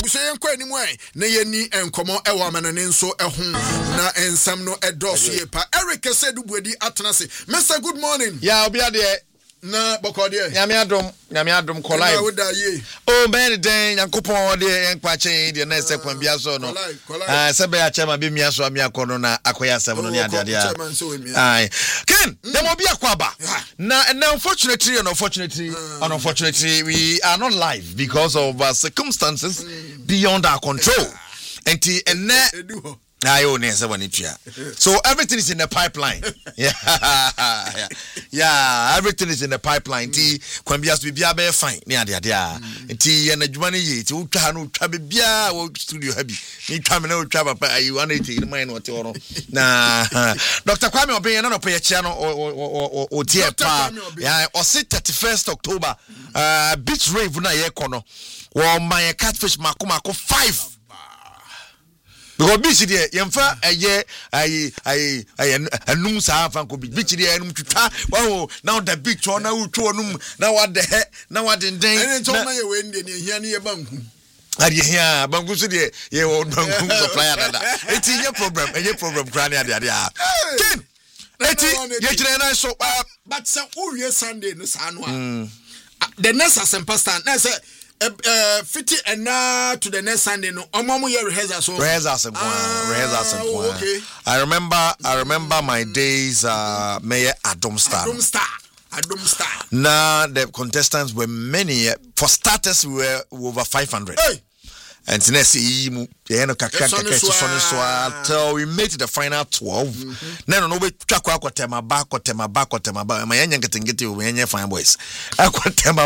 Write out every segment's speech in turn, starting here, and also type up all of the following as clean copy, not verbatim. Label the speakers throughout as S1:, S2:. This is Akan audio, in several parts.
S1: so yenkwa ni mu ai na yeni enkomo ewa amanane nso ehun na ensam no edoso ye pa Eric Sedu Buedi atenase Mr. Good morning
S2: ya obi ade
S1: na bokode
S2: nyame adom kolai o ben den yankopon de enkwache de na sekwan bia so no sebe ya chema bi mia so amia kono na akoya asem no ne ade ai ken dem obi akwaba na unfortunately we are not live because of circumstances beyond our control enti enne so everything is in the pipeline. Yeah, everything is in the pipeline. Ti kwambias bibia be fine. Ni ade Ti na dwuma ne ye ti utwa no utwa bibia wo studio habi. Ni twa me na utwa papa ayi 180 in mind what oro. Na Dr. Kwame Obenye na no pe chia no o tie pa. Yeah, o 31st October beach rave na ye kono. Wo my catfish mako 5. Because beach there, yemfa anum sa fanko beach there anum tuta. Wow, now the beach on now anum now what the heck now what den
S1: and so na ye we ndi ne hia ne banku
S2: ade hia banku so there ye won banku supplier dada eti ye problem kra ne ade ken eti ye kire na so
S1: but say owie Sunday no sa no the next asempa stand na say 50 and now to the next Sunday no omomo ye rehearsal okay.
S2: I remember my days Mayor Adom Star. Now the contestants were many. For starters we were over 500.
S1: Hey.
S2: And till we made the final 12. No, we tema ba. My young getting fine boys. Tema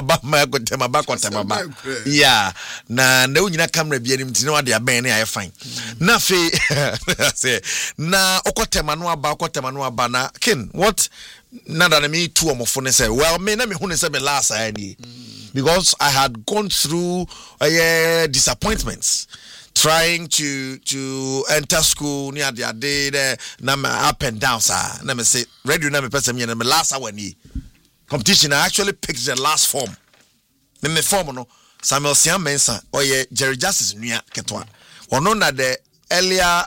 S2: ba. Yeah. Na nyina camera bi anim tino ade aben na fine. Na fe say na okotema no aba na kin what nada me two omofo say well me na me hu ne say me last ani. Because I had gone through disappointments trying to enter school near the day there na up and down sir na me say radio na me person me na me last hour ni competition I actually picked the last form me form no Samuel Siam Mensa or Jerry Justice nua ketwa ono na the earlier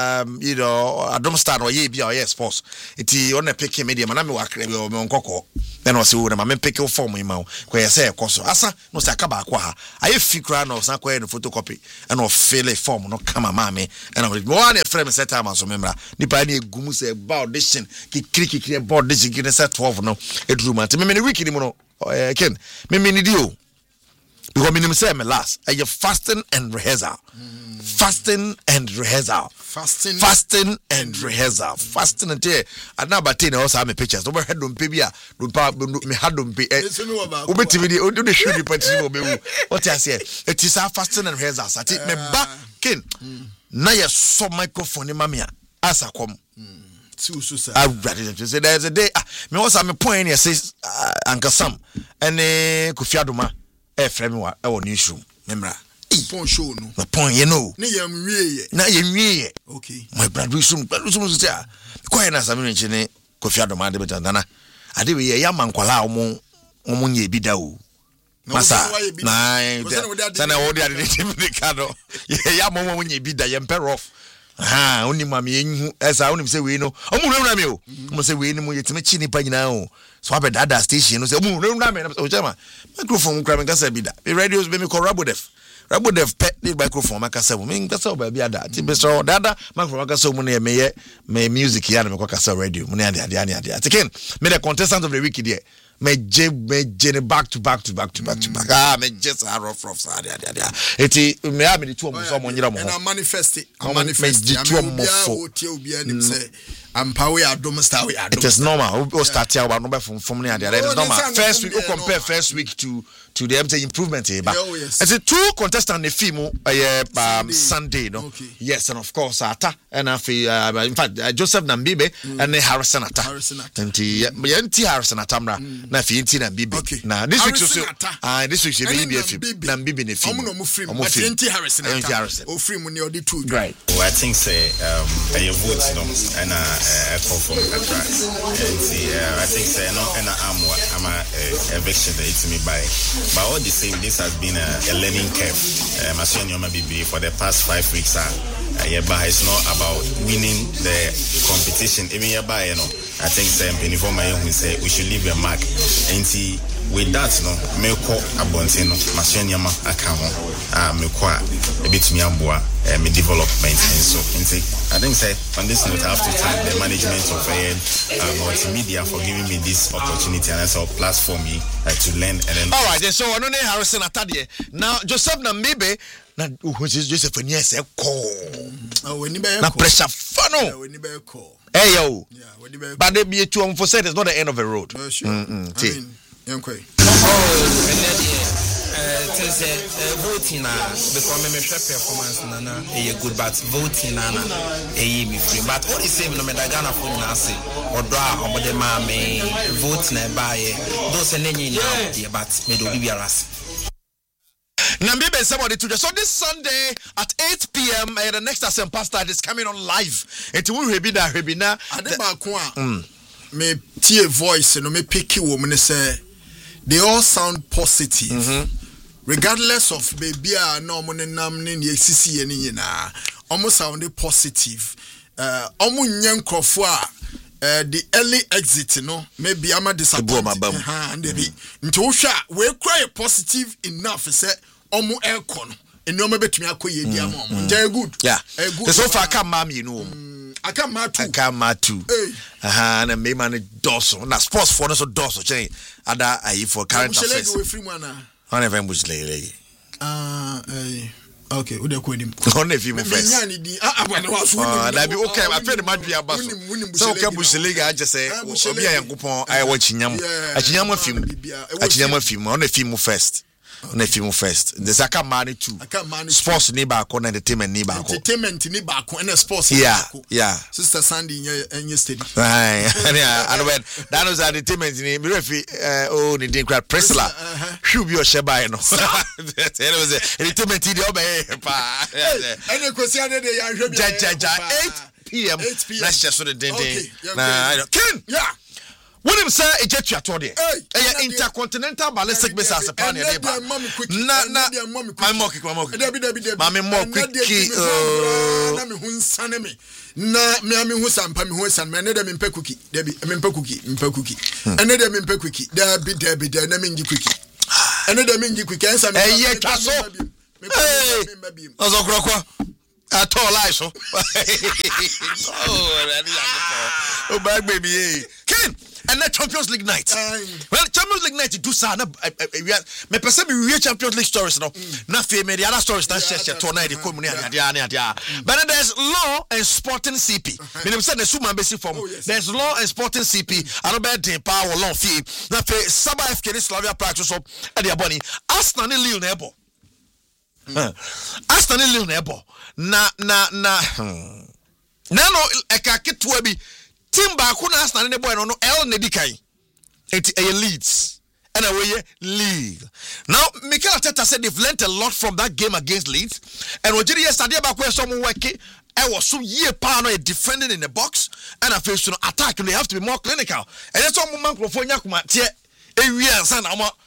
S2: Adom Star or ye be or yes sports iti on a pick media na me wakre be o me nkoko then was you na me pick form in ma ko ye say ekoso asa no say aka ba kwa ha aye fikra na osan kwa no photocopy and o fill a form no kama ma me and we one frame set time so memra nipa na egumu say ba audition kikiri board this kikiri set 12 no edru ma me week ni mo no ken me ni dio because me say me last aye fasting and rehearsal. Fasting and rehearsal. Fasting and rehearsal. Fasting and day. I now but also have pictures. Over head don't pay me had don't pay. Do the shoot the what I say. It is our fasting and rehearsal. I take me back kin. Now you saw microphone in mamia. As I come. I read it. Say there's a day. Me also have a point here says Uncle Sam and Kofi Adoma. Frame wa newsroom. Remember.
S1: Pon show no.
S2: The point you know.
S1: Na
S2: yemwie.
S1: Okay.
S2: My brother some say kwai na sami nche ne Kofi Adoma de betandana. Ade we ya mankwala omo nye bi da o. Masa na sana wo de ade de kado. Ya momo nye bi da ye mperof. Aha, oni mama yenhu esa oni se we no. Omo nwura me o. Omo se we ni mo yetime chi ni pa nyina o. So abe dada station no se omo nwura me o chama. Microphone kra me kasa bi da. The radios be me ko Rabodef pet the microphone makasa wo me kasa ba bia da ti be so dada microphone makasa wo na me music ya na me kasa radio mu ne ade again me the contestant of the week there me back to back me just rough ade eti me am the two of so mo nyira mo
S1: and I manifest Adom Star we
S2: it is normal we start here about number from ne ade it is normal first week we compare first week to the MT improvement but it's a two contestant the film Sunday no okay. Yes and of course Ata and in fact Joseph Nambibe and Harrison Ata and Harrison Atamra na fi nti Nambibe
S1: okay.
S2: Now this week so this week be Nambibe ne film
S1: omo free Harrison Ata o free mu ne odi two
S2: right
S3: I think say vote no and a call from Accra and I think say no and I'm a eviction that it's me by But all the same, this has been a learning curve. For the past 5 weeks, it's not about winning the competition. Even I think we should leave a mark. And with that, Meko Abontino, Masuanyama Akamo, Mekwa, a bit Miambua, development. And so, I think on this note, I have to thank the management of multimedia for giving me this opportunity and also platform me to learn. And then
S2: all right, so I know Harrison Atadie. Now, Joseph Namebe, na Joseph when yes, na pressure funnel. Hey yo, but they be too for said it's not the end of the road.
S1: Sure. I mean,
S4: voting because me performance nana good but voting nana me free but all the same no me da Ghana for na say odo a omode ma me vote na buy those enyi na but me do be arras.
S2: Nambibe somebody to so this Sunday at 8 p.m. The next Asempa Start is coming on live. It will be na
S1: me tie voice no me pick woman say they all sound positive. Regardless of baby no money nam ni exisi any na almost sounded positive. Nyankrofo the early exit no maybe I'm a disappointed and ntosha we cry positive enough say omo aircon enoma betumi akoye dia mo good
S2: yeah
S1: good
S2: so far come mam you know akama two na me man doso na sports for no so doso chain ada ayi for current affairs on even bush lele
S1: okay we dey ko nim
S2: on if you first that be okay I feel the madria baso so okay bush lele I just say obi ayankopon I watch achinyam film on the film first. Na film first. The Saka Mani too. Sports ni baako na entertainment ni baako.
S1: Entertainment ni baako and sports ni baako.
S2: Yeah.
S1: Sister Sandy in your study.
S2: Right. Yeah. And when that was entertainment ni me refi ni din crowd Priscilla. Should be your sheba no. It was entertainment ni obey pa.
S1: And question dey ya hwe bi.
S2: 8 p.m. Let's just so the din.
S1: Nah.
S2: Ken.
S1: Yeah.
S2: When him say a jet to there, intercontinental ballistic missile as a pan na my mock quickie
S1: na me hunsane me na me hu sampa me hu san me na dem mpa cookie debi me mpa cookie ene dem mpa cookie debi na me ngi cookie ene dem ngi cookie ensa me
S2: eh twa so ozo krokwa at all I so oh bad baby Ken. And that Champions League night. Well, Champions League night you do sa na me person be real Champions League stories no. Na fe me the other stories that share tonight the come dia. But there's law and sporting CP. Me say the suma be form. There's law and sporting CP. I don't bet the power law fee. Na fe Saba FK Slavia practice up at their body. Arsenal ni Lille na ebo. Arsenal ni Lille na ebo. Na no eka ketua bi team back who has not boy no L Nedikai. It's a Leeds. And away League. Now Mikel Arteta said they've learned a lot from that game against Leeds. And what did yesterday about where someone working I was some year power defending in the box and I feel to attack and they have to be more clinical. And that's all man California kuma tie area san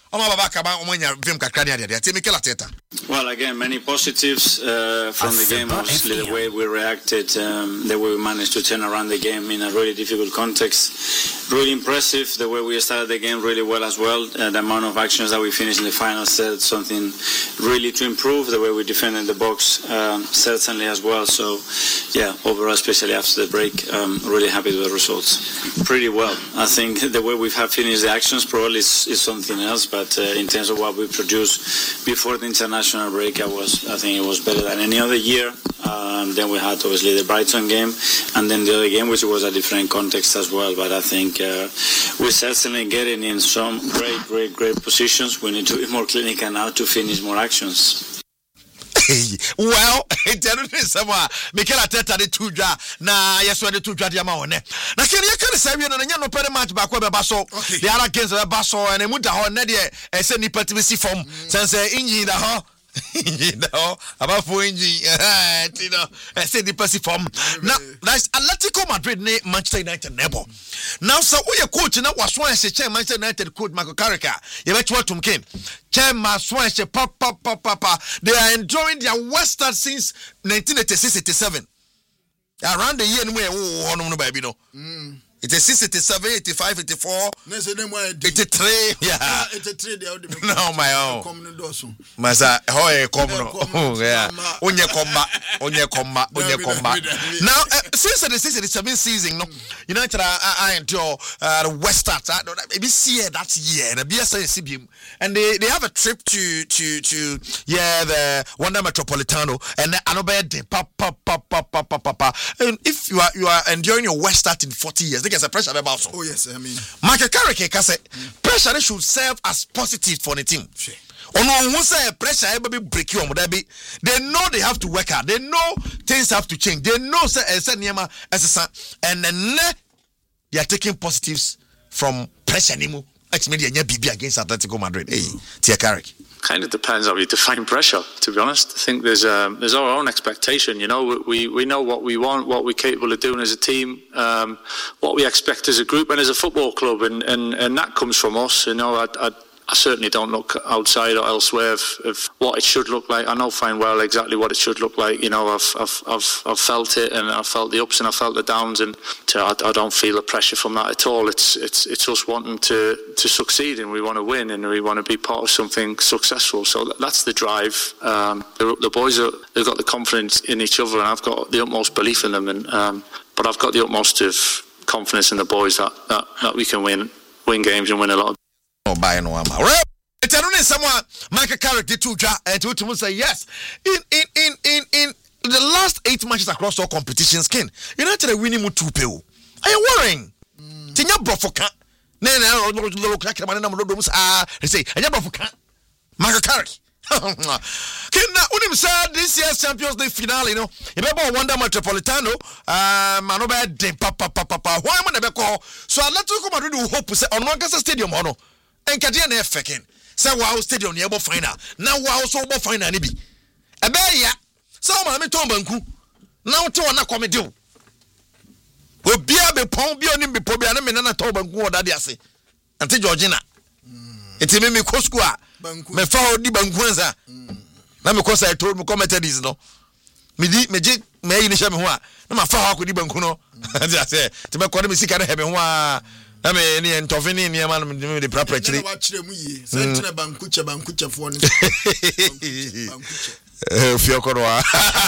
S5: well, again, many positives from the game. Obviously, the way we reacted, the way we managed to turn around the game in a really difficult context. Really impressive the way we started the game really well as well. The amount of actions that we finished in the final said something really to improve. The way we defended the box certainly as well. So, yeah, overall, especially after the break, really happy with the results. Pretty well. I think the way we have finished the actions probably is something else, but in terms of what we produced before the international break, I think it was better than any other year. Then we had obviously the Brighton game, and then the other game, which was a different context as well. But I think we're certainly getting in some great positions. We need to be more clinical now to finish more actions.
S2: Well, someone Mikel Arteta the two dra na yes we the two dra dia ma one. Na ken ye kan say we no nya no pere match back we be so. The other games we be so and mu da ho na de say nipa timi si form. Say inyi da ho You know, about 4 inches. You know, I said the person from now. That's Atletico Madrid, Manchester United, nebo. Now, so we are coach now. Was one say Manchester United coach Michael Carrick. You bet what Tumkin. Chairman Swan say papa. They are enjoying their worst start since 1986-87. Around the year anyway. Oh, no, baby, no. It is 87, 85, 84, 83. Yeah.
S1: 83.
S2: No, my own. Masa, hoye komno. Yeah. Onye komba. Now, since the 67 season, no, United are endure the West Start. Maybe see that year. The BSA and they have a trip to the Wanda Metropolitano and another day. Papa. And if you are enduring your West Start in 40 years. There's a pressure about so.
S1: Oh yes, I mean
S2: Michael Carrick say pressure should serve as positive for the team. Ono who say pressure be break you they know they have to work hard. They know things have to change. They know say and then they are taking positives from pressure anymore. It's media BB against Atletico Madrid. Hey, Tia Carrick.
S5: Kind of depends how you define pressure, to be honest. I think there's our own expectation. You know, we know what we want, what we're capable of doing as a team, what we expect as a group and as a football club, and that comes from us. You know, I certainly don't look outside or elsewhere of what it should look like. I know fine well exactly what it should look like. You know, I've felt it, and I've felt the ups and I've felt the downs, and I don't feel the pressure from that at all. It's us wanting to succeed, and we want to win, and we want to be part of something successful. So that's the drive. The boys they've got the confidence in each other, and I've got the utmost belief in them. And but I've got the utmost of confidence in the boys that we can win games and win a lot of.
S2: Buy no ama. It's only someone Michael Carrick did and to say yes. In the last 8 matches across all competitions, Ken, United are winning 2 pe. Are you worrying? Tinya brofoka. They say, "Anya brofoka." Michael Carrick. Ken na unim say this year's Champions League finale, you know. Ibeba Wanda Metropolitano, manoba de papa. Why am I call? So Atletico Madrid will hope say on Manchester Stadium ono. And Kadia ne feken. Say wow stadium ne ebo final. Now wow so ebo final ni bi. Ebe ya. So ma me ton banku. Now to na comedy. Obi a be pon bi oni be po bi na me na ton banku oda de ase. Ante Georgina. Eti me ko school a. Me fa odi banku anza. Na me ko say to me committees no. Me je me yi ni hye me ho a. Na ma fa ho akodi banku no. Ati ase. Ti me ko me sika na he me ho a. I mean, and Tofini, near man, the property. Watch them, Sentinel Bankucha for Fiocoroa.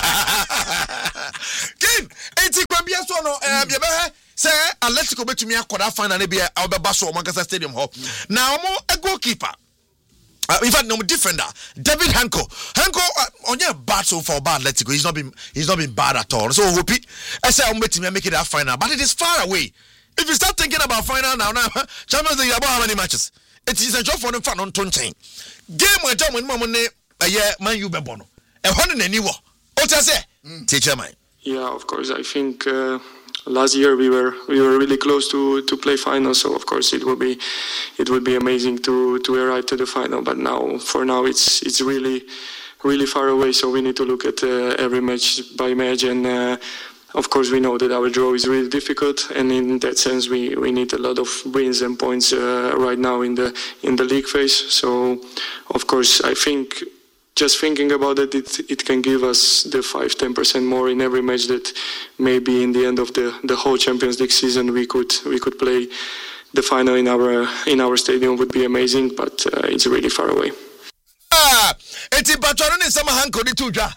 S2: King, 80 Quambia Sono, say, Atletico bet to me a quarter final, be Alba Basso, Manchester Stadium Hall. Now, a goalkeeper. In fact, no defender, David Hanko on your battle for bad Atletico. He's not been bad at all. So hope it. I say I'm waiting to make it that final, but it is far away. If you start thinking about final now, Champions League about how many matches? It is a job for them fan on chain. Game where John when man you be bono. And one in a new war. What I say? Teacher mine.
S6: Yeah, of course. I think last year we were really close to play final. So of course it would be amazing to arrive to the final. But for now it's really far away. So we need to look at every match by match and. Of course, we know that our draw is really difficult, and in that sense, we need a lot of wins and points right now in the league phase. So, of course, I think just thinking about it, it can give us the 5-10% more in every match that maybe in the end of the whole Champions League season we could play the final in our stadium would be amazing, but it's really far away.
S2: It's a some Hanko di tuja.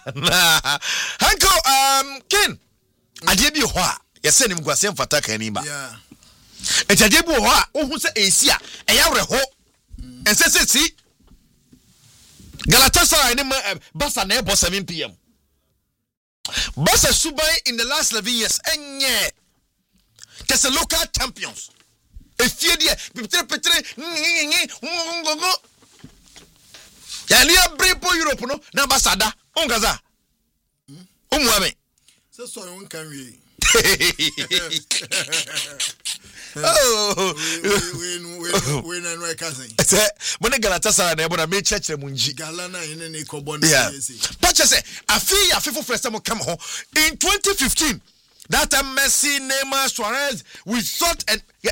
S2: Hanko, Ken. Adebi ho a yese nim gwase mfata kan ni ba yeah enti adebi ho a ohun se esia eya reho ensese si Galatasaray ni Barca na ebo 7 p.m. Barca Subai in the last 11 years enye kese local champions efie de petre ya lia brepo Europe no na ambassador ongaza umuame.
S1: So one can we.
S2: Oh,
S1: we no cousin.
S2: Say, when Galatasaray na ebona me church munji.
S1: Galana in any cobon.
S2: Yeah. But you say, I feel first time come home in 2015. That time Messi, Neymar, Suarez, we thought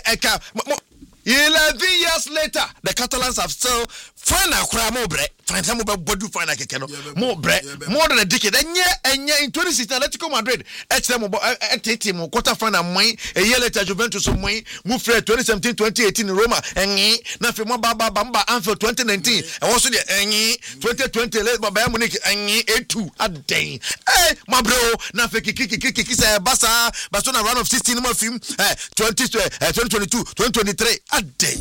S2: 11 years later, the Catalans have still final more bread. Final more bread, more than a decade. And in 2016, Atletico Madrid, team quarter final, a year later, Juventus, move 2017, 2018 in Roma, and nothing more Bamba Anfield 2019, and also the 2020 late Bayern Munich, and 8-2 a day. Hey, my bro, nothing Barcelona round of 16 more film 2022, 2023 a day.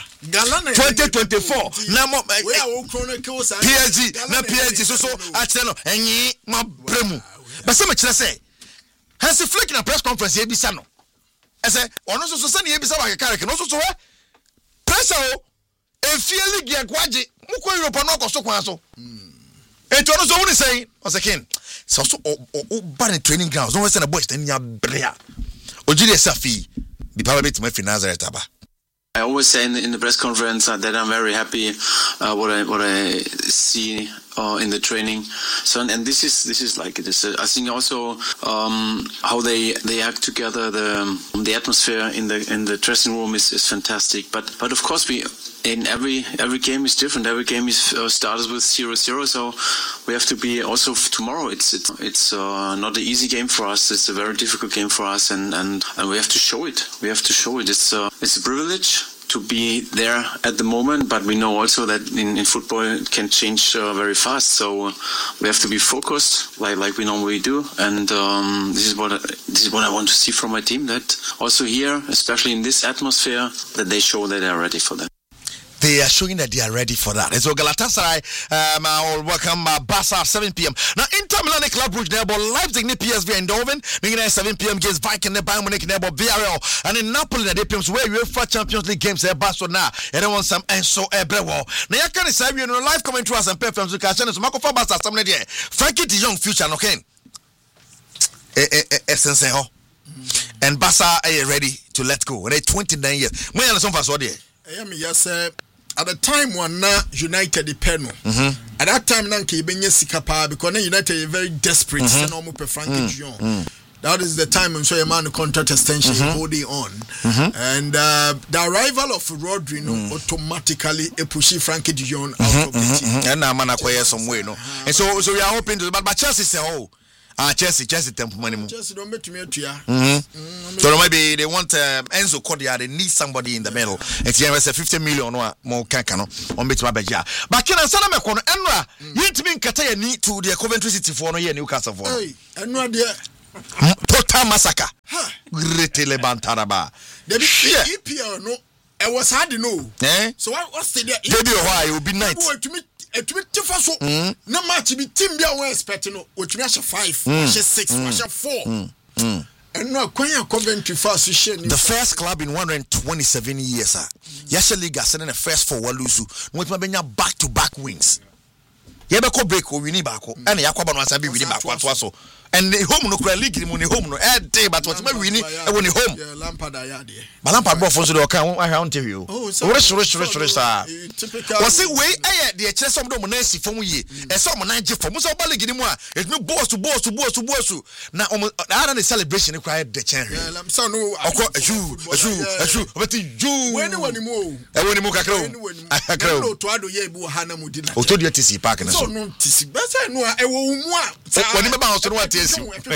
S2: 2024 now PSG na PSG so achelo enyi mabremu but some chira say Hansi Flick na press conference e bisa no e say ono so say na e bisa wa kekare no so pressure o efie league akwaje mukọ Europe no koso kwan so eto no so woni say o say kin so o ban training grounds no say na boys ten ya brea ojire safi bi power bit my finance retaba.
S5: I always say in the press conference that I'm very happy what I see in the training. So and this is like it is. I think also how they act together. The atmosphere in the dressing room is fantastic. But of course in every game is different. Every game is starts with 0-0. So we have to be also tomorrow. It's not an easy game for us. It's a very difficult game for us, and we have to show it. We have to show it. It's a privilege to be there at the moment, but we know also that in football it can change very fast. So we have to be focused, like we normally do. And this is what I want to see from my team. That also here, especially in this atmosphere, that they show that they are ready for that.
S2: They are showing that they are ready for that. And so Galatasaray will welcome Barca at 7 p.m. Now Inter Milan Club Brugge nebo Leipzig ni PSV Eindhoven. Beginning at 7 p.m. against Viking ne Bayern Munich nebo Villarreal. And in Napoli na DPMs where UEFA Champions League games e Barcelona. And then want some Enzo Ebrewo. Now you can say you know live commentary and pay films ka channel so Marco for Barca some there. Frankie de Jong future no ken. Essence ho. And Barca are ready to let go. They 29 years. When you listen for so there.
S1: Yes, at the time when United the penal. At that time nanke benye sikapa because United is very desperate and almost per Frankie de Jong. That is the time when so a man contract extension holding on. And the arrival of Rodri automatically pushes Frankie de Jong out of the team.
S2: And now man acquire some way no. And so we are hoping to but Chelsea say Chelsea tempo money.
S1: Chelsea don't make me to ya.
S2: So maybe they want Enzo Cordia. They need somebody in the middle. It's here 50 million or more cancano on bit my beja. But can I say I'm a corner? Enra, you to mean Kataya need to the Coventry City for no year Newcastle for.
S1: Hey, Enra dear.
S2: Total massacre. Great Lebantaraba.
S1: The EPL no. I was hard to know. So what's the
S2: maybe why it will be night.
S1: To me so no match be team be we expect no which me 5 6 4 and no kwanya Coventry fast the
S2: first club in 127 years Yasha League are sending the first for Walusu no we benya back to back wins yebeko break o wini baako and yakwaba no asabi wini baako atwaso and the home no kura league ni home no day but what me wini e woni home
S1: Lampard ayade
S2: but Lampard bro for so dey kan I want to you rich sir was it way the chess of them na si fom ye e so mo na je fom so ba league ni mu a it me boss to na the celebration e cry the chen
S1: so no
S2: achu but you
S1: when mo
S2: kakro
S1: no to ado ye bi ha na mu di na
S2: o to the TC park na
S1: so no TC be say no e wo mu a
S2: when me ba so no it's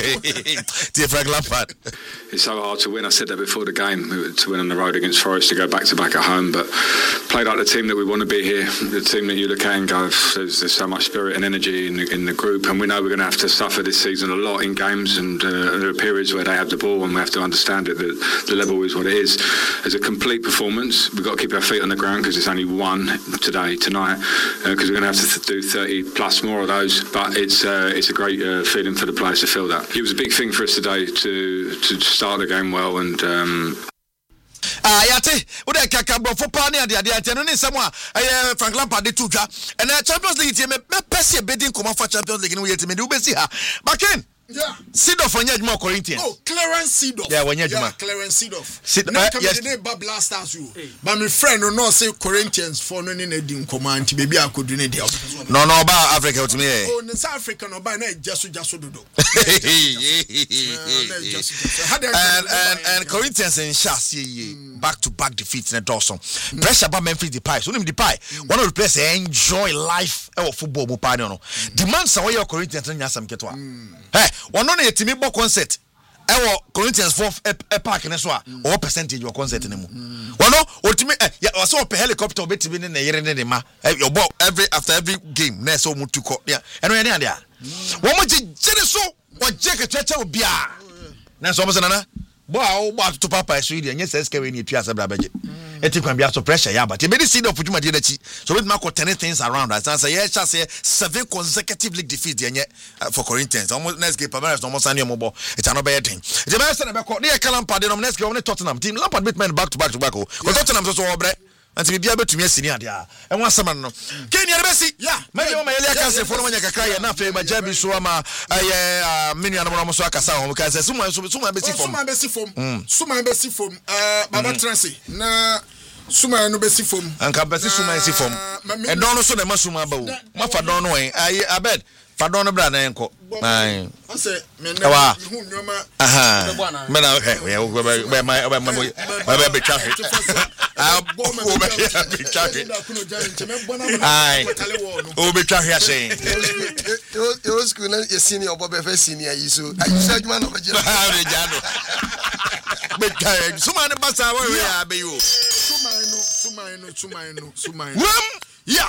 S7: so hard to win. I said that before the game, to win on the road against Forest, to go back to back at home, but played like the team that we want to be here, the team that you look at and go, there's so much spirit and energy in the group, and we know we're going to have to suffer this season a lot in games, and there are periods where they have the ball and we have to understand it, that the level is what it is. As a complete performance, we've got to keep our feet on the ground because it's only one tonight, because we're going to have to do 30 plus more of those, but it's a great feeling for the players to feel that. It was a big thing for us today to start the game well and
S2: yate we dey kaka bro for pa na ade no ni nsemo Frank Lampard dey tuja and Champions League team me pese bedin come for Champions League no yet me dey ubesi ha but ken
S1: Yeah.
S2: Seedorf onye adwuma Corinthians.
S1: Oh, Clarence Seedorf.
S2: Yeah, onye adwuma.
S1: Yeah, Clarence Seedorf.
S2: Yes.
S1: Yes. Blast us you. But my friend no say Corinthians for no ni di nkoma anti baby akodu ne dia.
S2: No ba Africa to me.
S1: Oh, in South Africa no ba na just dodo.
S2: And Corinthians in Chassis back to back defeats in Dawson. Pressure about Memphis Depay. So him Depay. One of the players enjoy life of football mo pa no. Demands away your Corinthians nya sam ketwa. Hey, one on a team bo concert. Ewo Corinthians for a park na so a or percentage your concert ne mu. One no ultimate ya so per helicopter obetimi ne yere ne ma. Your ball after every game na so mu tuko. Yeah. Eno ya dia. One mo jere so o jeke cheche obia. Na so mo sana bo to papa so ide nya SK we ne tua sabra beje. Eti kwan bia so pressure ya but e be see the opportunity dey dachi so we make 10 things around us and say yeah say 7 consecutive league defeats dey for Corinthians almost next game Palmeiras almost any mo bo it no be thing e be say na be call dey Lampard dey no next game on Tottenham team Lampard beat men back to back oh because Tottenham so obre anti bia betumi asini ade a e won asema no Kenya be si yeah maybe o mayele akase for no manya kakra ya na fe majabi so ama menu anamo so akasa ho because suma be si form baba transi na suma no be si form anka be si suma si form e don no so na masuma ba o ma fa don no en abed fa don no bra na enko ai
S1: ase me na hu nyoma
S2: aha me na okay we be traffic ai o be traffic say
S8: yo school na your senior bob be senior you so you say you man no be
S2: jano be carry suma ne basa we ya be you suma
S1: yeah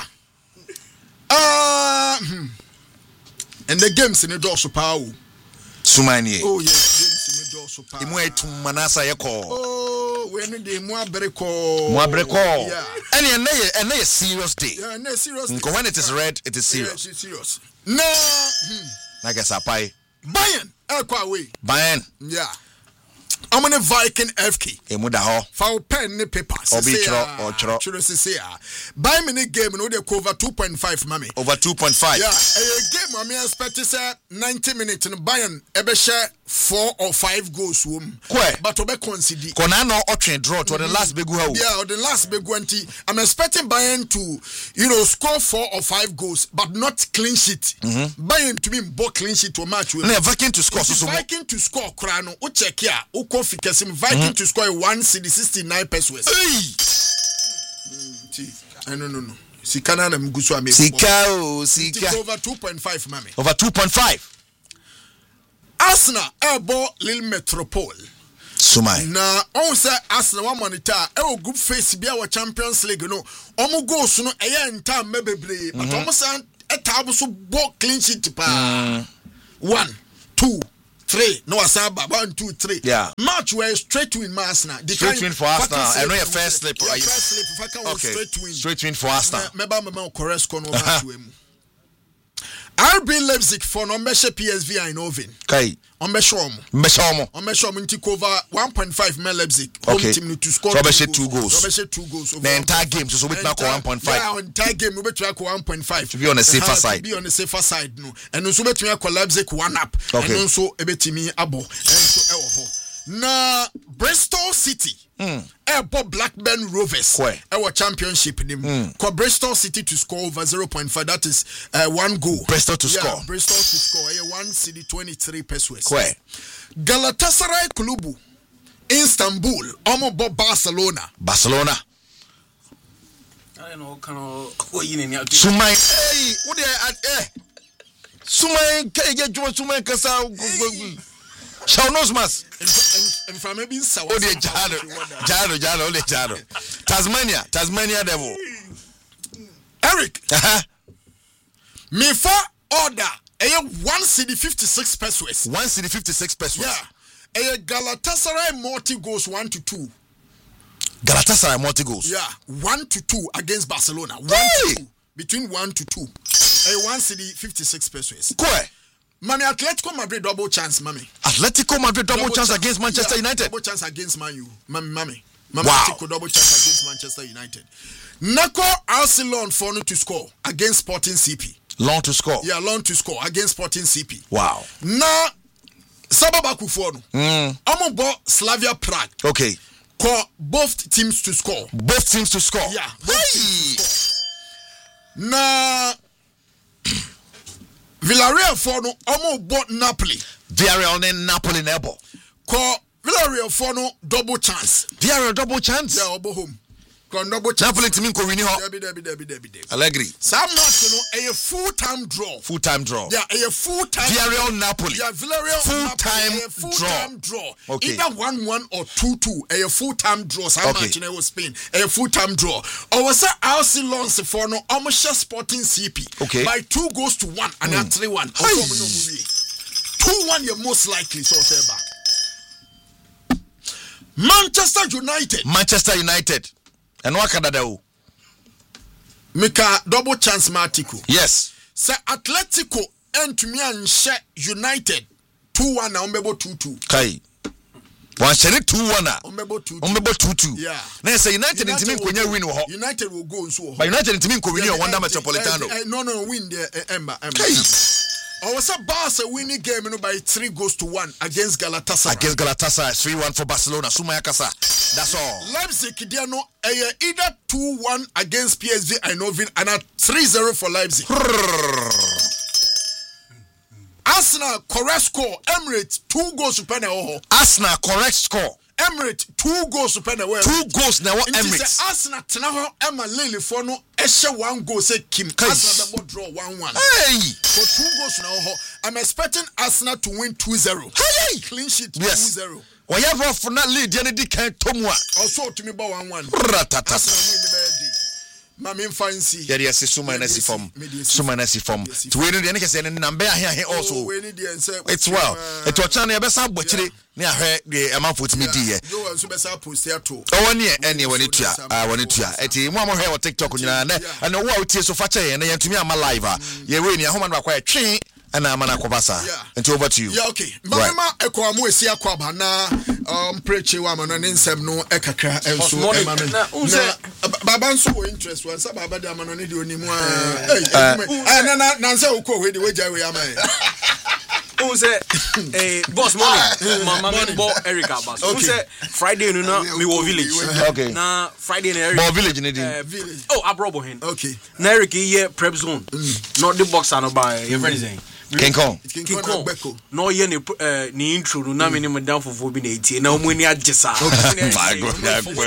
S1: and the games in the door so power
S2: Sumani.
S1: Oh yes, games in the door so power.
S2: Imu etu manasa yeko.
S1: Oh, we no dey muabreko.
S2: Yeah. And a serious day.
S1: Yeah, and a serious day.
S2: When it is red, it is serious.
S1: Yeah, it's serious. No.
S2: Like a sapai.
S1: Bayern, away.
S2: Bayern.
S1: Yeah. I'm on a Viking FK.
S2: Emuda ho.
S1: For pen ne papers.
S2: Chro.
S1: Buy me the game no dey cover 2.5 mami.
S2: Over 2.5.
S1: Yeah, a game I expect to say 90 minutes in Bayern ebe share 4 or 5 goals wom. But obe consider.
S2: Kona no option draw to the last big go.
S1: Yeah, or the last big one. I'm expecting Bayern to score 4 or 5 goals but not clean sheet. Bayern to be more clean sheet to match with.
S2: No Viking to score so
S1: Viking to score krano. O check here. Viking to score 169 pesos. No. Sika na mgusu ame.
S2: Sika.
S1: Over 2.5 mami.
S2: Over 2.5.
S1: Arsenal ebo Lille Metropole.
S2: Sumai.
S1: Na on say Arsenal one monitor e group face bia wa Champions League no. Omo goals no eye nta mebebre but omo say etabo so bo clean sheet pa. 1 2 3 no asaba 1 2 3
S2: yeah
S1: match where straight win Arsenal
S2: straight win for Arsenal I know your first slip
S1: okay
S2: straight win for Arsenal
S1: meba correct score no match we mu RB Leipzig for no measure PSV Eindhoven
S2: okay
S1: on measure nti cover 1.5 me Leipzig home team to score
S2: so 2 goals the entire game so we talk 1.5
S1: yeah entire game we talk 1.5
S2: to be on the safer side
S1: no and so bet we call Leipzig 1 up and so ebetimi abo and so ewo ho na Bristol City Blackburn Rovers our championship name Bristol City to score over 0.5 that is 1 goal
S2: Bristol to score
S1: 1 city 23 pesos Galatasaray Klubu Istanbul Omo Barcelona
S4: I know kind of
S2: Sumai what they Sumai Sumai kasa Shaunozmas
S1: and from maybe Sawa
S2: Jaro Tasmania Devil
S1: Eric me for order 1 city 56 pesos
S2: 1 city 56 pesos
S1: yeah Galatasaray multi goals 1 to 2
S2: Galatasaray multi goals
S1: yeah 1 to 2 against Barcelona 1 to 2 between 1 to 2 1 city 56 pesos Mami Atletico Madrid double chance, mami.
S2: Atletico Madrid double chance against Manchester United.
S1: Double chance against Man U. Mami.
S2: Wow.
S1: Atletico double chance against Manchester United. Nako Arsenal for no to score against Sporting CP.
S2: Long to score.
S1: Yeah, long to score against Sporting CP.
S2: Wow.
S1: Now Sababa Kufono. I'm about Slavia Prague.
S2: Okay.
S1: Call both teams to score.
S2: Both teams to score.
S1: Yeah. Both teams to score. Na Villarreal for no I'm about Napoli.
S2: Villarreal and Napoli nebo.
S1: Call Villarreal for no double chance.
S2: Villarreal double chance.
S1: Yeah, obo home. Double chance.
S2: Napoli team ko wini ho.
S1: Debi.
S2: Allegri.
S1: Some match a full-time draw.
S2: Full-time draw.
S1: Yeah, a full-time.
S2: Villarreal Napoli.
S1: Yeah, Villarreal
S2: full-time
S1: draw.
S2: Okay.
S1: Either 1-1 or 2-2. A full-time draw. Some match in Spain. A full-time draw. Or was that RC Lons for no Omusha Sporting CP.
S2: Okay.
S1: By 2-1 and 3-1. 2-1 you're most likely so say back. Manchester United. And what can I do?
S2: Mika
S1: double chance Martico.
S2: Yes.
S1: Say Atletico and to me and share United 2-1 na ombebo 2-2.
S2: Kai. One share 2-1
S1: ombebo 2-2.
S2: Ombebo 2-2.
S1: Yeah.
S2: Now say United in team konya win ho.
S1: United will go so.
S2: But United in team ko win Wanda Metropolitano.
S1: No win there Emba. I was a Barca winning game by 3-1 against Galatasaray.
S2: 3-1 for Barcelona. Sumaya Kasa. That's all.
S1: Leipzig Diano either 2-1 against PSV Eindhoven and a 3-0 for Leipzig. Arsenal correct score. Emirates 2 goals to penalty.
S2: Arsenal correct score.
S1: Emirates 2 goals to penalty.
S2: 2 goals now Emirates.
S1: Arsenal tena Emma Lily for no eshe 1 goal say Kim. Arsenal double draw 1-1.
S2: Hey.
S1: For 2 goals now. I'm expecting Arsenal to win 2-0.
S2: Hey.
S1: Clean sheet 2-0.
S2: Yes. Whatever for not lead the can tomwa.
S1: Also to me about 1-1.
S2: Ratata.
S1: Arsenal win the birthday. Mami fancy.
S2: Yeah, yes, Suma Nasi form. To win the NKS and number here also. It's well. It's what channel best up watch it. Near her the amount for me dear.
S1: You are super post there too.
S2: Oh, 1 year anyway. I want it. It's one more hair or TikTok and know what it is so fat and to me I'm alive. You're winning a home and quite train. And I'm an aquabasa. And over to you.
S1: Yeah, okay. Mama Equamu is Aquaba na preach woman and in some no ekaka and so Baban so interest was about Badaman on it anymore. And Nancy Oko with the way we are.
S9: Who said a boss money? Mama bought Eric Abbas. Who said Friday in Miwo Village?
S2: Okay.
S9: Now Friday in
S2: Miwo Village in
S1: Village.
S9: Oh, Abrobohin.
S1: Okay.
S9: Eric here prep zone. Not the box and by your friends.
S2: King Kong.
S9: No, ye ni intro no na me ni down for 480. Na omo ni agesa.
S2: My God.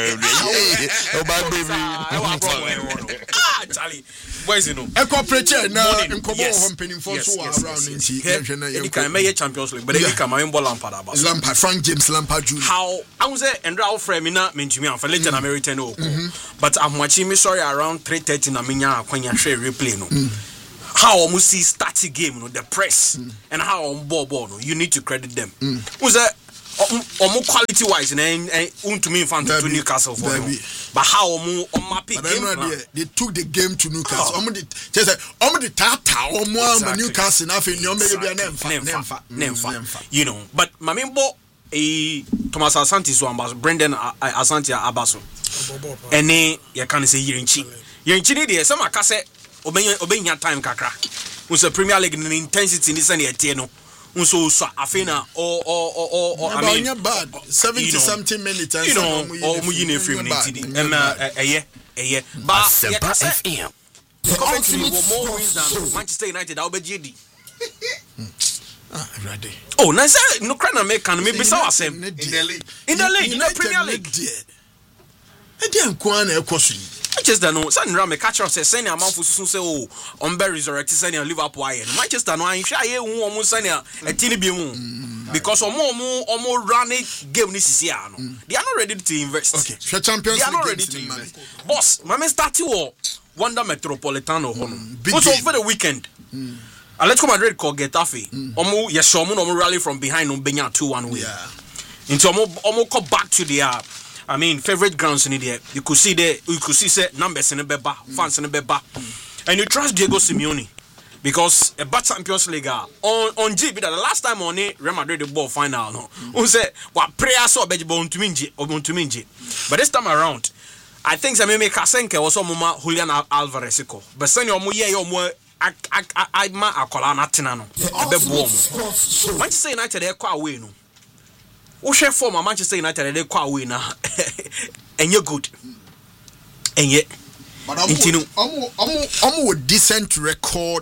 S9: Ah, Charlie. Boys you know.
S1: Eko preacher na nkobo ho mpenimfo so around nti
S9: he can make Champions League but he can my ball Lampard about.
S1: Lampard, Frank James Lampard Jr.
S9: How I was say Andrew Alfred me na mentumi am for later na me return o. But I'm watching me sorry around 3:30 na me nya akwanya hwe replay no. How almost see starting game, the press, and how on ball, you need to credit them. Was that more quality wise, and to me, found to Newcastle for them. But how on my pick
S1: they took the game to Newcastle. The Tata or more Newcastle, nothing.
S9: You know, but my main ball, Thomas Asante so Brendan Asante Abaso, and then you can say Yerinchi. Yerinchi, there, some are cassette. Obeying time kakra. Was a Premier League in intensity in this and Etieno. So Afena or
S1: I mean bad 70-something minutes.
S9: You know, or Mujine free a year. But FM. More wins than Manchester United. I'll be GD.
S1: Ready.
S9: Oh, nice. No crana make can maybe so in the league. In the Premier League.
S1: I didn't quite a question.
S9: Manchester no Sandra me catch us say senior man for say oh on be resurrect senior Liverpool aye Manchester no an hwa ye hu omo senior etini bi mu because omo run game ni sisi a no they are not ready to invest.
S1: Okay, the Champions League
S9: they are not ready to invest. Boss my man start war Wanda Metropolitano ho no so for the weekend Atletico Madrid call Getafe omo yesomo no rally from behind on benya 2-1 win into omo come back to their favorite grounds in there. You could see say numbers in the beba, fans in the beba. And you trust Diego Simeone because a bad Champions League on GB the last time on it Real Madrid the ball final no. Who said what prayer so be to minji. But this time around I think say me Kasenke was mama Julian Alvarez ko. But senior mo ye I ma akola na tena no ebe buom Manchester United e kwa away no wo hwe form Manchester United e kwa away na enye good enye
S1: Omo with decent record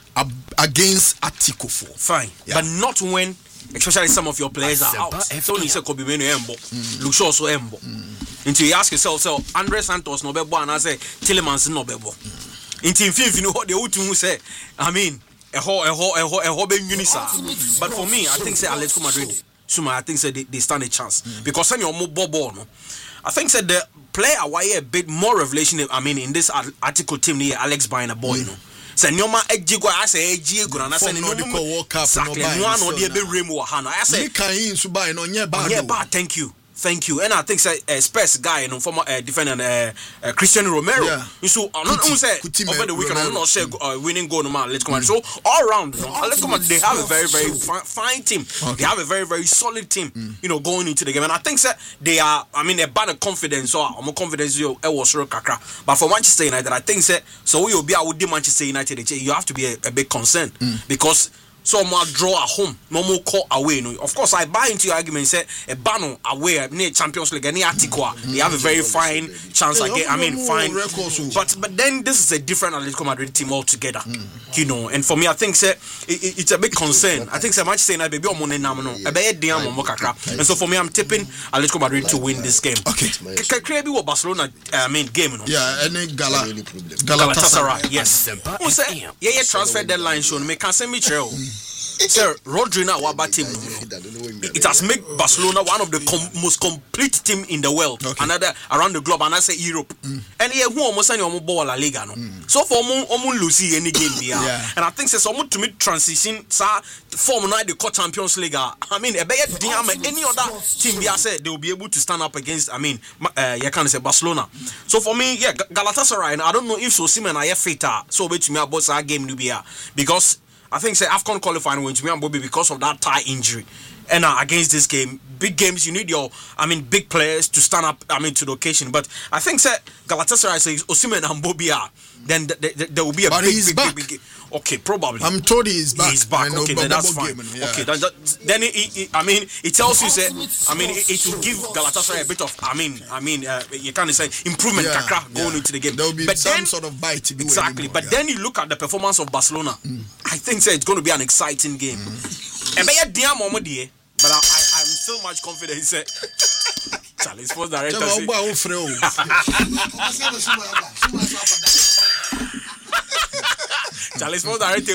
S1: against Atikofo.
S9: Fine, but not when, especially some of your players are out. So you say Kobe Menu Embo, Luke Shaw so Embo. Until you ask yourself, so Andre Santos no bebo and I say Tillemans no bebo. Until you know what they would say. I mean, a whole unisa. But for me, I think say Atletico Madrid. Suma, I think say they stand a chance because when you're more ball, no. I think said the player why a bit more revelation. I mean, in this article team here, Alex buying a boy, no. Say nyoma ejigo I say ejigo na say no the World Cup no buy. No one no dey be remo hana. I say
S1: kan yin so buy no nye bad.
S9: Yeah, bad. Thank you. And I think say Spurs guy, you know, former defender Christian Romero.
S1: Yeah.
S9: So not say over the weekend I'm not say winning goal no man. Let's come on. So all round, let's come on. They have a very fine team. Okay. They have a very solid team. You know, going into the game. And I think say they are. I mean, they're bad at confidence. So I'm confidence you. Was kakra. But for Manchester United, I think say so. We will be out with Manchester United. You have to be a bit concerned because. So more draw at home, no more call away. No, of course I buy into your argument. Say a Bano away near Champions League, near Atikwa, they have a very fine chance again. I mean, fine. But then this is a different Atletico Madrid team altogether. You know, and for me, I think say it's a big concern. I think say Manchester United baby on money now, no, and so for me, I'm tipping Atletico Madrid to win this game. Okay, can what Barcelona game? No?
S1: Yeah, any
S9: Galatasaray. Yes. Who say yeah transfer deadline show? Me can send me trail. Sir, Rodri now about team. It has made Barcelona one of the most complete team in the world. Another around the globe, and I say Europe. And here who almost any ball La Liga no. So for lose any game there. And I think so to me transition form now the Champions League. I mean, any other team there said they will be able to stand up against. I mean, you can say Barcelona. So for me, yeah, Galatasaray. And I don't know if Osimhen are fitter. So bet me about that game to be here because. I think say AFCON qualifying wins me and Bobby because of that thigh injury. And against this game, big games, you need big players to stand up, to the occasion. But I think say Galatasaray says Osimhen and Bobby are, then there will be a big. Okay, probably.
S1: I'm told he's back.
S9: He's back. Okay, then that's fine. Yeah. Okay, then it tells you say, it will give Galatasaray a bit of, you can't say improvement going into the game.
S1: There will be some sort of bite to do
S9: exactly.
S1: Anymore,
S9: but then you look at the performance of Barcelona. I think say it's going to be an exciting game. But I'm so much confident. Say, Charlie, sports director. Charlie, sports director.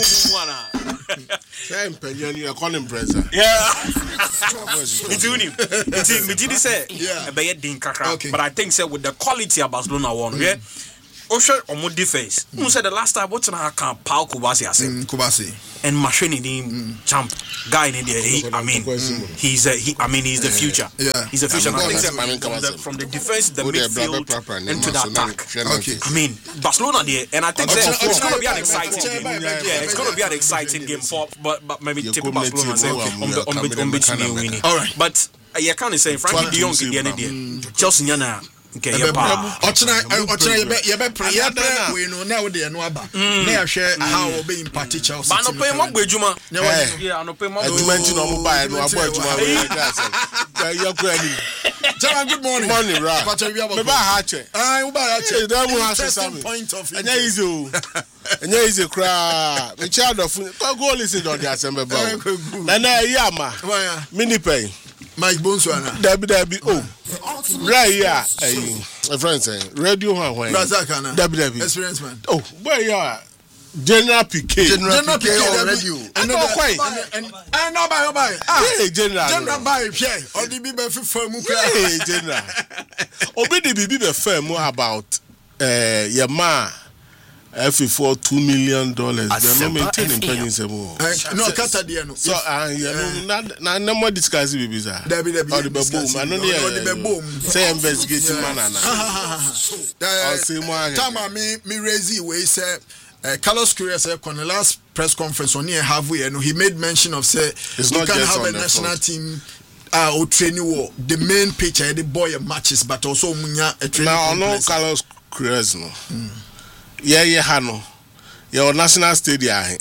S10: Same penny, you're calling presser.
S9: Yeah. It's unique. It's say, but I think say with the quality of Barcelona one, yeah. Osha omo defense. Who said the last time what's na can Paul Kubasi ase.
S1: Kubasi.
S9: And machine in champ guy in there. He's the future.
S1: Yeah.
S9: He's the future. And I think from the defense, the midfield, into the attack.
S1: Okay.
S9: I mean Barcelona there, and I think it's going to be an exciting game. Yeah, it's going to be an exciting game for, but maybe typical Barcelona say on between winning.
S1: All right.
S9: But you can't say Frankie De Jong in the end there. Chelsea nyana. Okay,
S1: we know now they no aba na share how we be impart Chelsea
S9: but no pay mo gbejuma
S10: yeah no pay mo adwuma no mo buy no abo adwuma we
S1: Jama, good morning.
S10: Morning, right. Me ba ha che.
S1: We ba ha che.
S10: That one has some
S1: point of
S10: anya easy. Anya easy cry. The child of go listen on the assembly bro. Na yama. Mini pay.
S1: Mike Bonswana.
S10: Debbie. Oh. Right here. A friend say radio when.
S1: Razakana.
S10: Debbie.
S1: Experience man.
S10: Oh, where you are. General PK.
S1: General PK
S10: on radio.
S1: And no buy.
S10: Hey, General
S1: buy Pierre. Or the bibe firm.
S10: Hey, General. Obi the bibe firm about your ma for $2 million. They are not maintaining pennies anymore.
S1: No, Kata Diano.
S10: So, na no more discuss it, Biza.
S1: Debbie,
S10: or the baboom. I know the baboom. Say investigating man. I'll say more.
S1: Tama me raise way say. Carlos Correa said on the last press conference on here halfway, and he made mention of say you can have a national team or training war. The main picture the boy matches, but also munya a training.
S10: Now no Carlos Correa no. Yeah, Hano. your national stadium.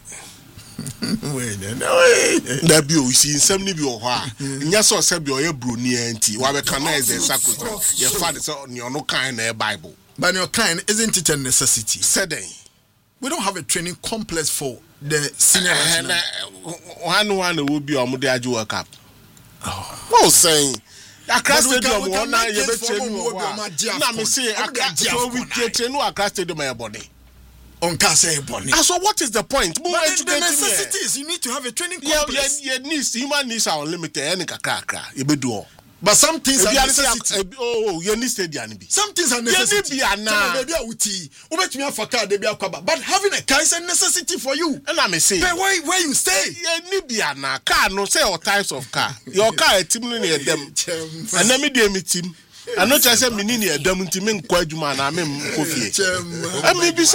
S10: That be you see in 70 be or yes or said your bruni anti while recognize the sacrifice your father's on your no kind Bible.
S1: But your kind isn't it a necessity?
S10: Said
S1: we don't have a training complex for the senior
S10: one would be on Mudiaju World Cup. Oh, saying Accra Stadium one night you bet my body.
S1: On Kase Bonnie.
S10: So what is the point?
S1: The necessities you need to have a training complex.
S10: Human needs are unlimited. Any kakra, you be do.
S1: But some things are necessity.
S10: You need stadium.
S1: Some things are necessity. But having a car is a necessity for you.
S10: And I may say,
S1: where you stay?
S10: Car no say all types of car. Your car is team near them. And let me deal with team. I know just a minute a demon to me quadman. I mean, coffee. I may be so.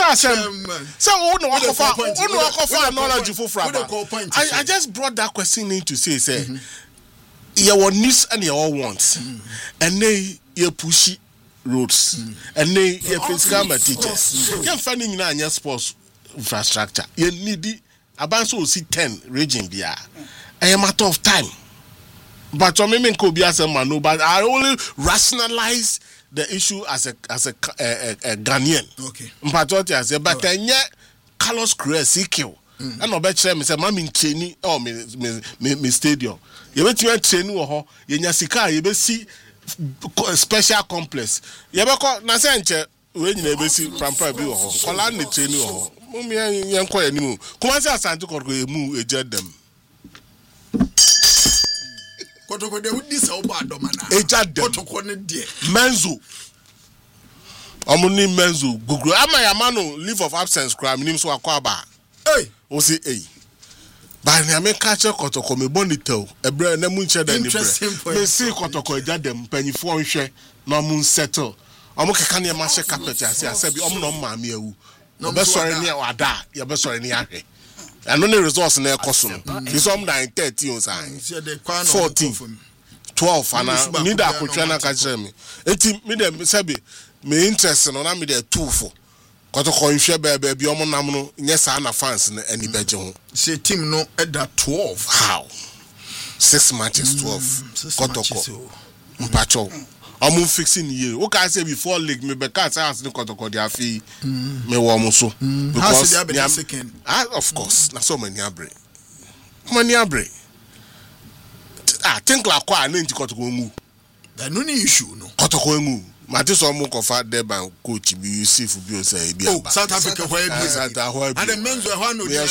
S10: I just brought that question in to say, your needs and your wants, and they your pushy roads, and they your physical teachers. You're finding in your sports infrastructure. You need about so see 10 region there. I am matter of time. But some men could be as a man, but I only rationalize the issue as a Ghanaian.
S1: Okay.
S10: But then Carlos Cruz CQ. And no better me say mami training or me stadium. You bet you training or you nyasika you be see special complex. You be call na say nche we nyina be see prampa bi ho. Kola ni training ho. Mumi yan ko animu. Kuma say asante ko emu eje dem.
S1: Kotoko de wudi sa oba domana.
S10: Eja dem.
S1: Kotoko ne de.
S10: Menzo. Omuni menzo gugu. Ama ya mano leave of absence crime nim so akwa ba.
S1: Hey.
S10: O say hey. Ba ni ame catch kotoko me bonito. Ebre na mu nche da ni bre. Me see kotoko eja dem panyifo nhwe na mu settle. Omo keka na ma she carpet ase bi omo no ma me awu. Obe sori ni ada, ye be sori ni ahwe. And only resource na ekoso no. It's on 9:30 on sign. 14 12 and I need a kotwa na ka kire me. Enti me dem sabi me interest no na me dey 2 for. Kotoko nhwe bebe bi omo nam no nye sa na fans na ani beje ho.
S1: Say team no at that 12.
S10: How? 6 matches 12. Kotoko. Mpacho. I'm fixing you. Okay, I say before league, me because I asked the Kotoko dia fee. Me wa so because
S1: second.
S10: Of course, na so many abre. Many abre. Think like kwa na nti Kotoko mu.
S1: There no issue no.
S10: Kotoko mu. Mati so mu kofa Deba coach bi Yusuf bi o say bi
S1: aba. South Africa where be. And the men's were one no.
S10: Me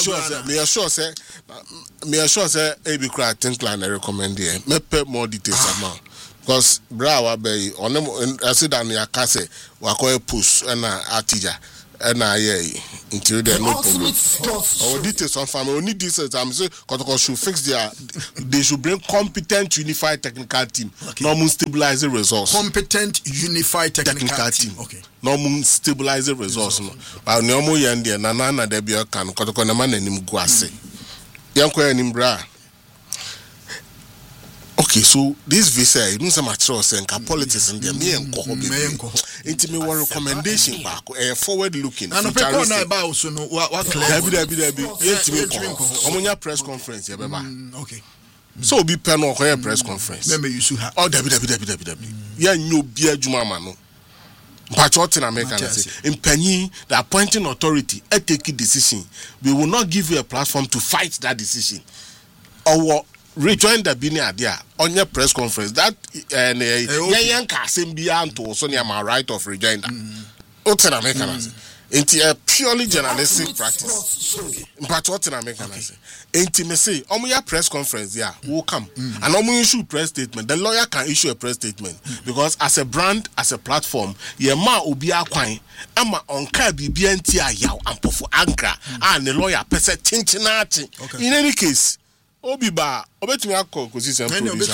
S10: sure say e bi kra think like na recommend here. Me pay more details amount. Because Brawa Bay on them, I said, and Yakase, Wakoe push and Atija, and I into the no problem. Our details on family, only details. I'm saying, Kotoko should fix they should bring competent, unified technical team, normal stabilizing resource.
S1: Competent, unified technical team. Okay.
S10: Normal stabilizing resource. But normal Yandia, Nana, Debia can, Kotoko Naman and him Guase. Yanko and him bra. Okay, so this visa, you know some materials and politics and me and it me one recommendation back forward looking.
S1: And people now about so no what clear.
S10: Press conference yeah baba.
S1: Okay.
S10: So be pen or press conference.
S1: Maybe you should have.
S10: Oh www. Yeah no be adwuma ma no. Patriotic American say in Penny the appointing authority take a decision. We will not give you a platform to fight that decision. Or rejoin the Bini Adia on your press conference that and yanka Symbian to so near my right of rejoinder. Oten American it's a purely journalistic practice. Patriotic American intimacy. Your press conference, yeah, will come. And issue press statement. The lawyer can issue a press statement because as a brand, as a platform, your ma ubi akwai, ama onka BNT yaw ampofu ankra, and the lawyer pese tinchinati. In any case. Obiba, obetumi akọ position producer.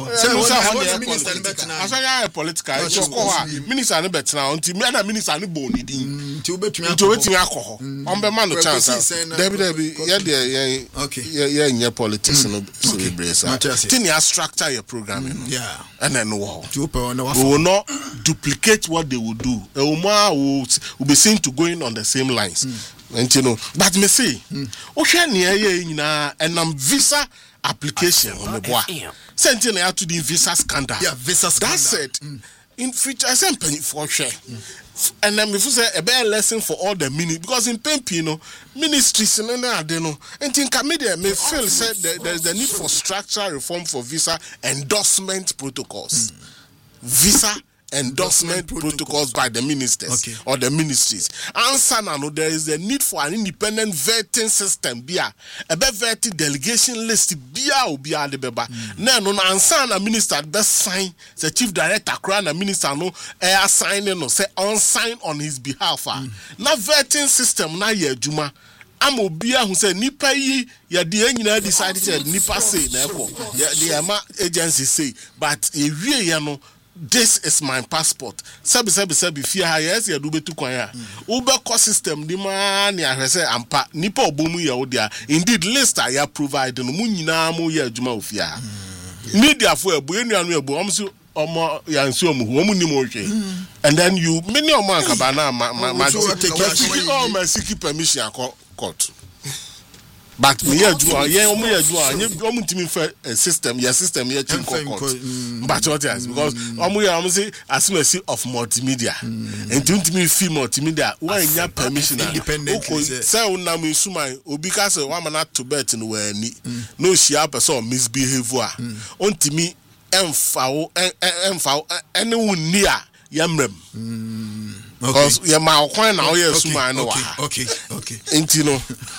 S10: Asanya political. Minister no betena until me na minister no bo ni din. Nti obetumi akọ ho. Ombe man no chance. Debi ye nye politics no celebrate. Tin ya structure your program.
S1: Yeah.
S10: And then we will not duplicate what they will do. Will be seen to going on the same lines. and you know, but me say, okay, near you know, and visa application on the boy. Sending out to the visa scandal.
S1: Yeah, visa scandal.
S10: That's it. In future, I send penny for share. And then if you say a better lesson for all the because in Pempino, ministries and I don't know, and think media may feel said there's the need for structural reform for visa endorsement protocols. Visa endorsement protocols by the ministers or the ministries. Answer now, there is a need for an independent vetting system. Bia a vetting delegation list. Bia the beba. No answer na minister best sign the chief director crown a minister no air signing no say on sign on his behalf. Na vetting system na ye juma. I'm obia who said nipa yi ya di enyina decided nipa say na eko the ama agency say but e wie ya no. This is my passport. Sabi fear yes ya do betu kwan ya. Uber cost system di man ya hwese ampa nipa obomu ya odia. Indeed list ya provide no mu nyina mu ya adwuma ofia. Media for ebu enuanu ebu omso omo ya nsi omu omu ni mo hwe. And then you many o man kaba na ma seek permission court. But me ya jua omu ntimi fa system ya team court. But what is because omu say assumption of multimedia. And ntimi fi multimedia when ya permission independent say una me suma obi ka say wa mana to bet no we ni no shia person misbehave a ontimi emfa ene wonni a yamrem. Because you ma kwan na oye suma no wa.
S1: Okay.
S10: Intino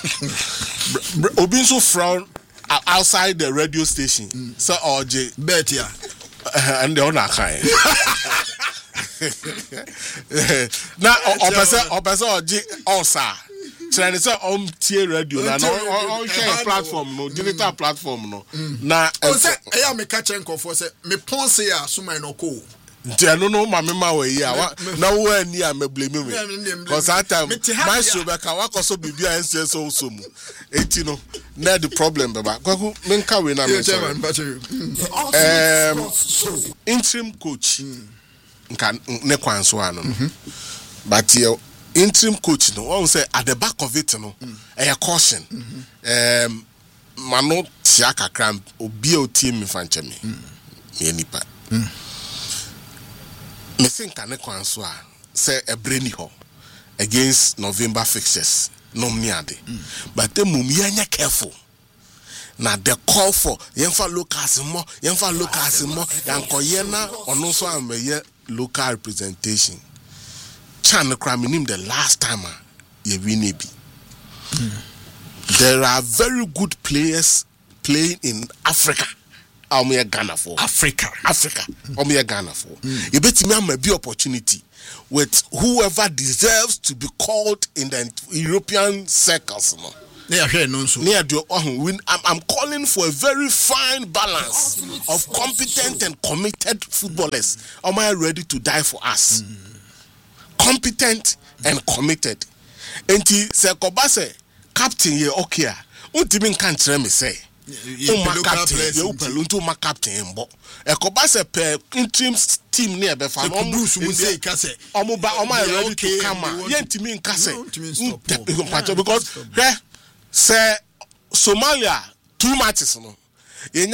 S10: Obinso frown outside the radio station. So OJ
S1: bet ya.
S10: And the owner kind. Now opesa OJ osa. Trying to say tier radio na on share platform no digital platform no. Na
S1: say I am catch enko for say me ponse ya suma no ko.
S10: No, my mama way here. Nowhere near me blame me. Because that time, my show back, I was also be and say so. You know, not the problem, Baba. Menka win. Interim coach. Nekwan Swano. But your interim coach, no one say at the back of it, no, a caution. Mano Tiaka cramp, or BO team in front of me. Nipa. Me think can say a brainy ho against November fixtures. No miade. But the mumia careful. Now the call for Yenfa Lucas more, Yanko Yena or no so am a local representation. Chan craminim the last time ye win be. There are very good players playing in Africa. Omo Ghana for Africa. Omo Ghana for. You bet me am a big opportunity with whoever deserves to be called in the European circles. No. I'm calling for a very fine balance of competent and committed footballers. Am I ready to die for us? Competent and committed. And say Kobase captain ye okay. Untimin can't me say. My captain, Ekobase per interim team near Befa. Bruce will say, Casse, Oma ready to come. Yentimin Casse because say Somalia 2 matches. No, in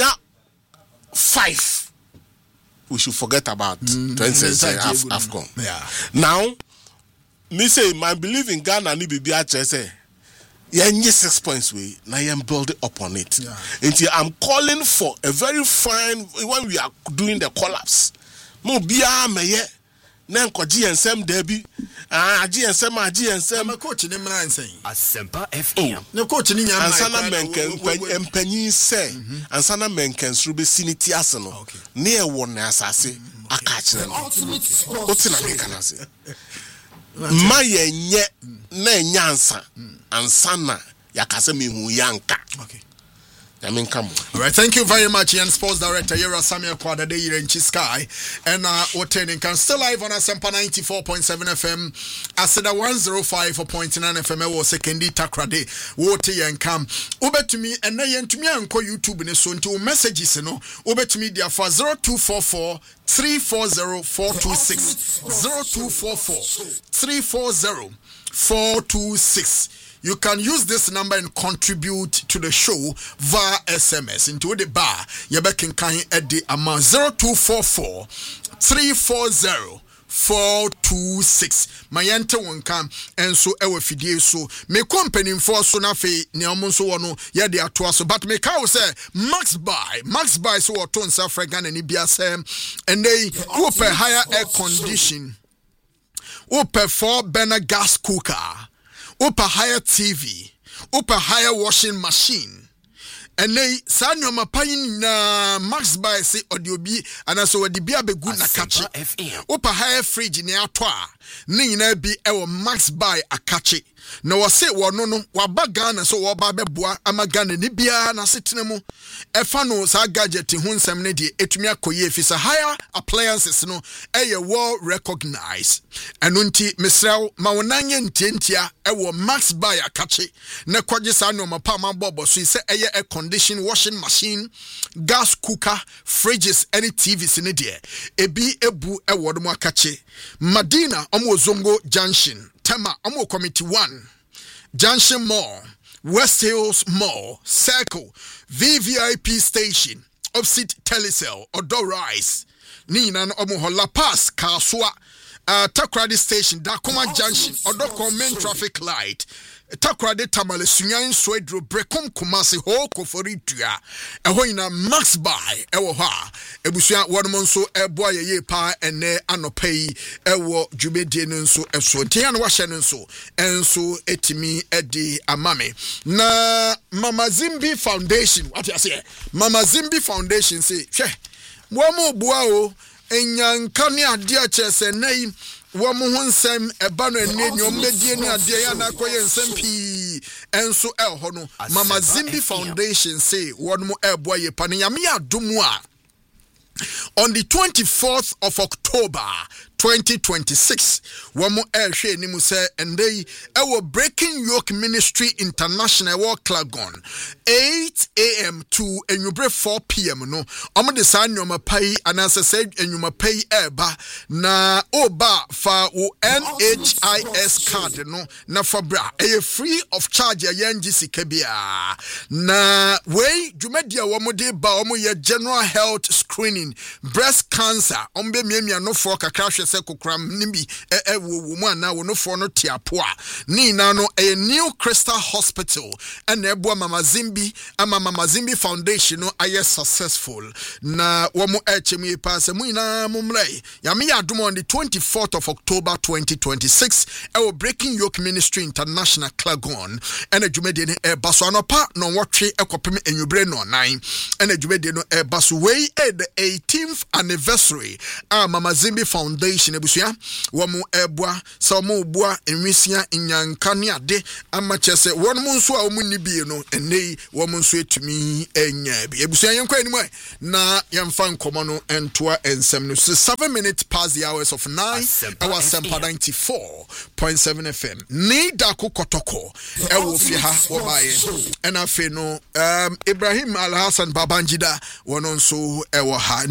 S10: 5 we should forget about 2016 AFCON. Now, me say my belief in Ghana ni bibi say. Yeah, 6 points way. Now I am building upon it. And I'm calling for a very fine when we are doing the collapse. Mo bia meye na nkoji ensem debi. Aji ensem.
S1: My coach ni mna saying.
S11: Asempa FM.
S1: No coach ni nyama.
S10: Ansana menken empanyin say. Ansana menken srube siniti aseno. Ne e won na asase aka kire no. Otina me kana say. Ma yenye na nyansa ansana yakase mehu yanka.
S1: Okay.
S10: I mean, come on.
S1: All right, thank you very much, Ian Sports Director Yera Samuel Kwada de here in Chiskai. And Otening can still live on Asempa 94.7 FM, Aseda 105.9 FM, was secondi Takrade, Wote and Cam. Over to me, and then to me, and call YouTube in a soon to messages, over to me, dear, for 0244 340 426 0244 340 426. you can use this number and contribute to the show via SMS into the bar. Yebekin kan at the amount 0244 340 426 mayente wonka enso ewe fidie so me company for so na fe ne omonso wono ye de ato so but me ka wo say Max buy so wato nsa African ni bia say and they open higher air condition open 4 burner gas cooker open higher TV open higher washing machine. And they say no mapain na Max buy say odiobi anaso wadi bia begu na kache opa high fridge ni atwa ni nyina bi ewo Max buy akache na wose wono no waba Ghana so woba beboa ama Ghana ni bia na setena mu efa no sa gadget hu nsem ne de etumi akoye efisa higher appliances no eye well recognized enunti misraw ma wonanye ntientia ewo Max buy akache na kwaje sa no mapa ma bobo so ise eye a condition washing machine gas cooker fridges any TVs in there ebi ebu ewo do akache Madina omo Zongo Junction Tema omo Committee 1 Junction Mall West Hills Mall Circle VVIP Station opposite Telecel Odo Rise Nina omo Hola Pass Kaswa Takrady Station Dakoma Junction Odo main traffic light Takrady Tamale Sunyan Swedro Brekum Kumasi Ho Koforitua Ehoina Max buy ewo ha ebusia wonmonso eboa ye pa ene anopei ewo dwumedie nso eso tia no wahye nso enso etimi edi amame na Mama Zimbi Foundation what you say Mama Zimbi Foundation say hwe mo mo bua o enyanka ne ade a chese nei wo mo ho nsem eba no ene nyom medie ni ade ya na koye nsem pi enso elho no Mama Zimbi Foundation say won mo eboa ye pa ne yame adomu a on the 24th of October 2026 wamo ehwe ni mu say and they our Breaking Yoke Ministry International World Klagon 8 a.m. to enyubre 4 p.m. no omo de sa nyoma pai anase say enyuma pai eba na oba fa o NHIS card no na fa bra e free of charge ayanji sikabia na we dwumadia wamo de ba omo ye general health screening breast cancer ombe miamia no for kakra se kokram nimbi wo mu ana wo no for no tiapo a ni na no a New Crystal Hospital and ebo Mama Zimbi Foundation no aye successful na wo mu echemi pass mu ina mumrai ya me adom on the 24th of October 2026 our Breaking Yoke Ministry International Klagon and adwumede ne baso anopa no wotwe ekopem enyubre no 9 and adwumede no baso we the 18th anniversary Mama Zimbi Foundation ebusia womu ebua so mu bua enwisia nyanka ne ade amachese wonmu nso a womu ni bie no enei womu nso etumi enya bi ebusia yenkwa enimu na yemfa nkomo no entoa ensem no 7 minutes past the hours of 9 our Sempa 94.7 FM ni da kokotoko ewo fi ha wo baye ena fe no Ibrahim Al Hassan Babangida wono nso ewo ha